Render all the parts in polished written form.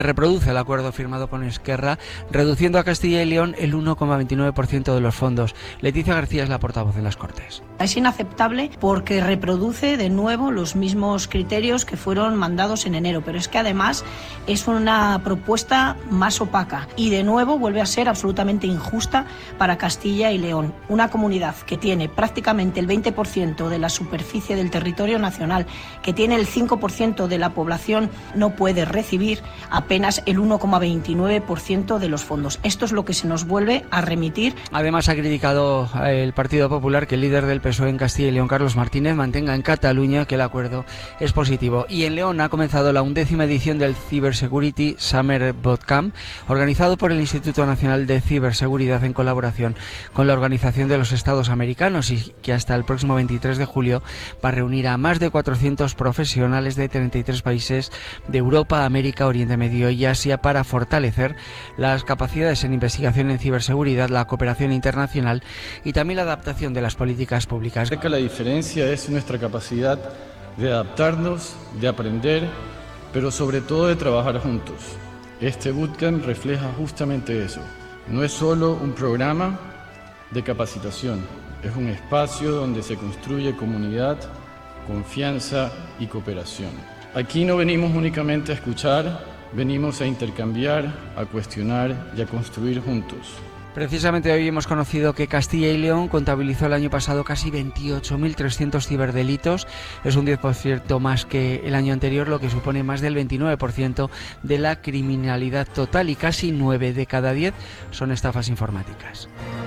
Reproduce el acuerdo firmado con Esquerra, reduciendo a Castilla y León el 1,29% de los fondos. Leticia García es la portavoz en las Cortes. Es inaceptable porque reproduce de nuevo los mismos criterios que fueron mandados en enero, pero es que además es una propuesta más opaca y de nuevo vuelve a ser absolutamente injusta para Castilla y León, una comunidad que tiene prácticamente el 20% de la superficie del territorio nacional, que tiene el 5% de la población, no puede recibir apenas el 1,29% de los fondos. Esto es lo que se nos vuelve a remitir. Además ha criticado el Partido Popular que el líder del PSOE en Castilla y León, Carlos Martínez, mantenga en Cataluña que el acuerdo es positivo. Y en León ha comenzado la 11ª edición del Cybersecurity Summer Bootcamp, organizado por el Instituto Nacional de Ciberseguridad en colaboración con la Organización de los Estados Americanos, y que hasta el próximo 23 de julio va a reunir a más de 400 profesionales de 33 países de Europa, América, Oriente Medio y Asia para fortalecer las capacidades en investigación en ciberseguridad, la cooperación internacional y también la adaptación de las políticas públicas. Creo que la diferencia es nuestra capacidad de adaptarnos, de aprender, pero sobre todo de trabajar juntos. Este bootcamp refleja justamente eso. No es solo un programa de capacitación, es un espacio donde se construye comunidad, confianza y cooperación. Aquí no venimos únicamente a escuchar, venimos a intercambiar, a cuestionar y a construir juntos. Precisamente hoy hemos conocido que Castilla y León contabilizó el año pasado casi 28.300 ciberdelitos. Es un 10% más que el año anterior, lo que supone más del 29% de la criminalidad total, y casi 9 de cada 10 son estafas informáticas.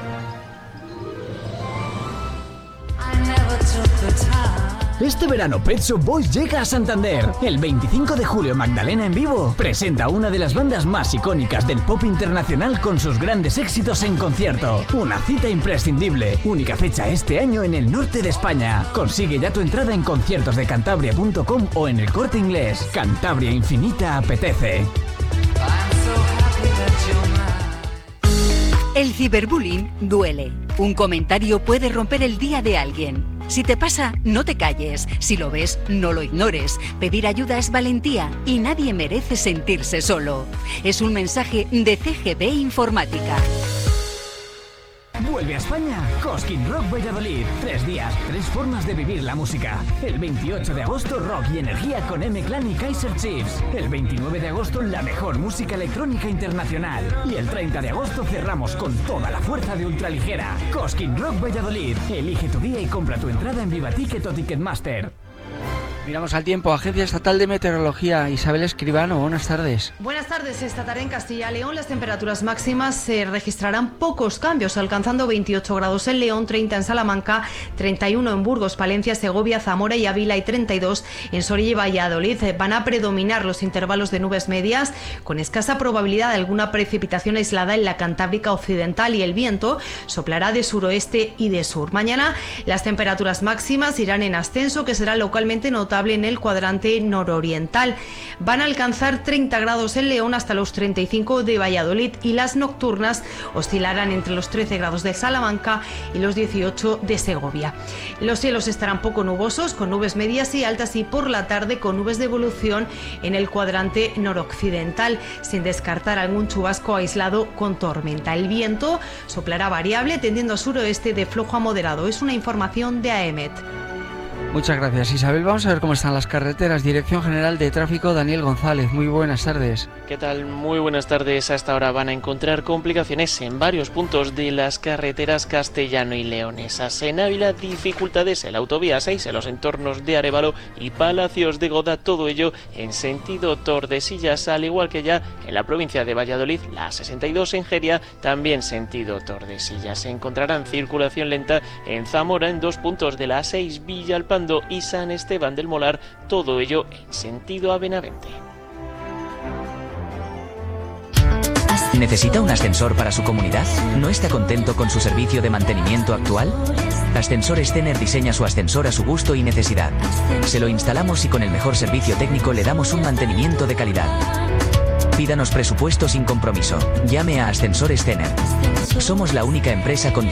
Este verano Pet Shop Boys llega a Santander. El 25 de julio Magdalena en Vivo presenta una de las bandas más icónicas del pop internacional con sus grandes éxitos en concierto. Una cita imprescindible. Única fecha este año en el norte de España. Consigue ya tu entrada en conciertosdecantabria.com o en El Corte Inglés. Cantabria Infinita apetece. El ciberbullying duele. Un comentario puede romper el día de alguien. Si te pasa, no te calles. Si lo ves, no lo ignores. Pedir ayuda es valentía y nadie merece sentirse solo. Es un mensaje de CGB Informática. Vuelve a España Cosquín Rock Valladolid. 3 días, 3 formas de vivir la música. El 28 de agosto rock y energía con M-Clan y Kaiser Chiefs. El 29 de agosto la mejor música electrónica internacional. Y el 30 de agosto cerramos con toda la fuerza de Ultraligera. Cosquín Rock Valladolid. Elige tu día y compra tu entrada en Vivaticket o Ticketmaster. Miramos al tiempo. Agencia Estatal de Meteorología, Isabel Escribano, buenas tardes. Buenas tardes. Esta tarde en Castilla y León las temperaturas máximas se registrarán pocos cambios, alcanzando 28 grados en León, 30 en Salamanca, 31 en Burgos, Palencia, Segovia, Zamora y Ávila y 32 en Soria y Valladolid. Van a predominar los intervalos de nubes medias con escasa probabilidad de alguna precipitación aislada en la Cantábrica occidental, y el viento soplará de suroeste y de sur. Mañana las temperaturas máximas irán en ascenso, que será localmente notable en el cuadrante nororiental. Van a alcanzar 30 grados en León hasta los 35 de Valladolid, y las nocturnas oscilarán entre los 13 grados de Salamanca y los 18 de Segovia. Los cielos estarán poco nubosos, con nubes medias y altas, y por la tarde con nubes de evolución en el cuadrante noroccidental, sin descartar algún chubasco aislado con tormenta. El viento soplará variable, tendiendo a suroeste de flojo a moderado. Es una información de AEMET. Muchas gracias, Isabel. Vamos a ver cómo están las carreteras. Dirección General de Tráfico, Daniel González. Muy buenas tardes. ¿Qué tal? Muy buenas tardes. A esta hora van a encontrar complicaciones en varios puntos de las carreteras castellano y leonesas. En Ávila, dificultades en la autovía 6, en los entornos de Arévalo y Palacios de Goda. Todo ello en sentido Tordesillas, al igual que ya en la provincia de Valladolid, la 62 en Jeria, también sentido Tordesillas. Se encontrarán circulación lenta en Zamora, en 2 puntos de la A6, Villalpando y San Esteban del Molar, todo ello en sentido a Benavente. ¿Necesita un ascensor para su comunidad? ¿No está contento con su servicio de mantenimiento actual? Ascensores Tener diseña su ascensor a su gusto y necesidad. Se lo instalamos y con el mejor servicio técnico le damos un mantenimiento de calidad. Pídanos presupuesto sin compromiso. Llame a Ascensores Tener. Somos la única empresa con